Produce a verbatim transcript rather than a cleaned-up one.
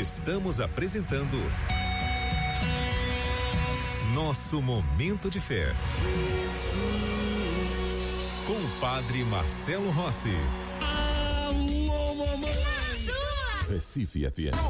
Estamos apresentando Nosso Momento de Fé. Com o Padre Marcelo Rossi. Alô, mamãe! Recife F M.